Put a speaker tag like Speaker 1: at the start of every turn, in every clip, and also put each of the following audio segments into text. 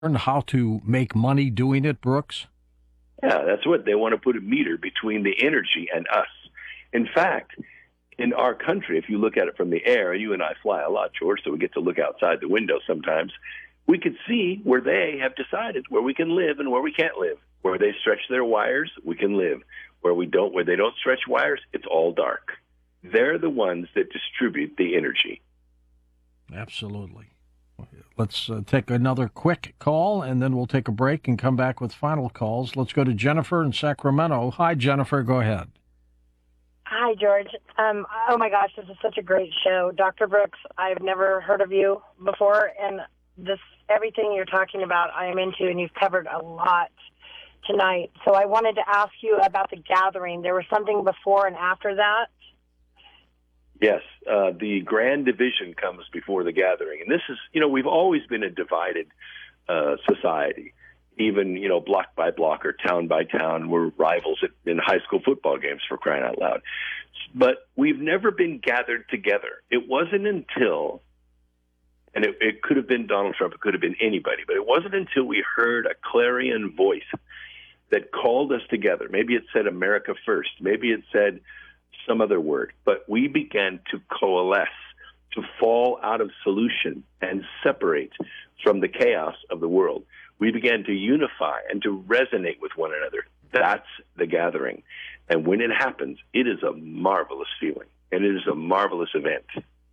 Speaker 1: how to make money doing it, Brooks?
Speaker 2: Yeah, that's what they want to put a meter between the energy and us. In fact, in our country, if you look at it from the air, and you and I fly a lot, George, so we get to look outside the window sometimes, we could see where they have decided where we can live and where we can't live. Where they stretch their wires, we can live. Where they don't stretch wires, it's all dark. They're the ones that distribute the energy.
Speaker 1: Absolutely. Let's take another quick call, and then we'll take a break and come back with final calls. Let's go to Jennifer in Sacramento. Hi, Jennifer. Go ahead.
Speaker 3: Hi, George. Oh, my gosh, this is such a great show. Dr. Brooks, I've never heard of you before, and everything you're talking about I am into, and you've covered a lot tonight. So I wanted to ask you about the gathering. There was something before and after that?
Speaker 2: Yes, the grand division comes before the gathering. And this is, we've always been a divided society, even, block by block or town by town. We're rivals in high school football games, for crying out loud. But we've never been gathered together. It wasn't until, and it could have been Donald Trump, it could have been anybody, but it wasn't until we heard a clarion voice that called us together. Maybe it said America first. Maybe it said some other word, but we began to coalesce, to fall out of solution and separate from the chaos of the world. We began to unify and to resonate with one another. That's the gathering. And when it happens, it is a marvelous feeling, and it is a marvelous event.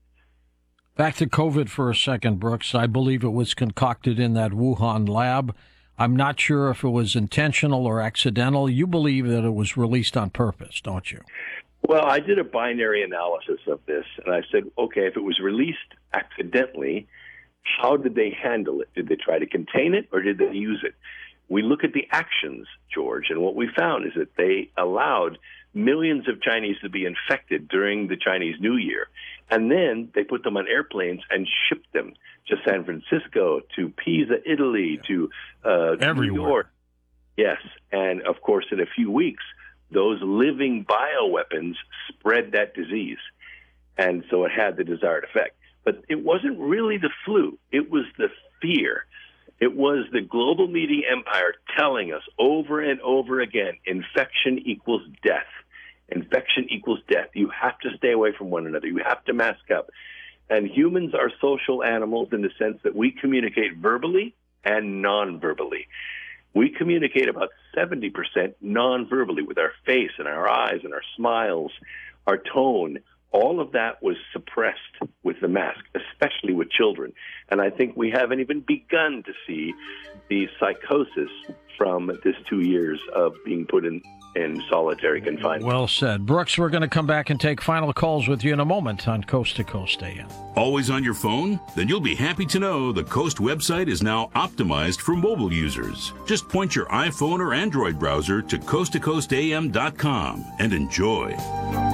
Speaker 1: Back to COVID for a second, Brooks. I believe it was concocted in that Wuhan lab. I'm not sure if it was intentional or accidental. You believe that it was released on purpose, don't you?
Speaker 2: Well, I did a binary analysis of this, and I said, okay, if it was released accidentally, how did they handle it? Did they try to contain it, or did they use it? We look at the actions, George, and what we found is that they allowed millions of Chinese to be infected during the Chinese New Year, and then they put them on airplanes and shipped them to San Francisco, to Pisa, Italy, to New York. Yes, and of course, in a few weeks, those living bioweapons spread that disease. And so it had the desired effect. But it wasn't really the flu. It was the fear. It was the global media empire telling us over and over again, infection equals death. Infection equals death. You have to stay away from one another. You have to mask up. And humans are social animals in the sense that we communicate verbally and non-verbally. We communicate about 70% non-verbally with our face and our eyes and our smiles, our tone. All of that was suppressed with the mask, especially with children. And I think we haven't even begun to see the psychosis from this 2 years of being put in solitary confinement.
Speaker 1: Well said. Brooks, we're going to come back and take final calls with you in a moment on Coast to Coast AM.
Speaker 4: Always on your phone? Then you'll be happy to know the Coast website is now optimized for mobile users. Just point your iPhone or Android browser to coasttocoastam.com and enjoy.